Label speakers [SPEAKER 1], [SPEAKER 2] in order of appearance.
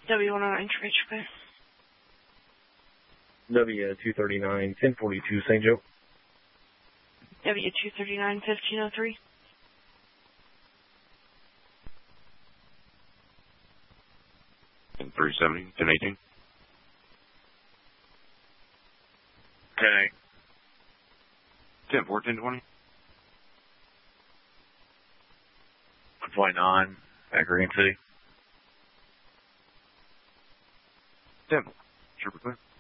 [SPEAKER 1] W109 HB.
[SPEAKER 2] W239 1042 St. Joe.
[SPEAKER 1] W239 1503.
[SPEAKER 3] And 370 1018.
[SPEAKER 4] 10-8.
[SPEAKER 3] 10-4 1020.
[SPEAKER 4] 129 at Green City.
[SPEAKER 3] 10. Sure, clear.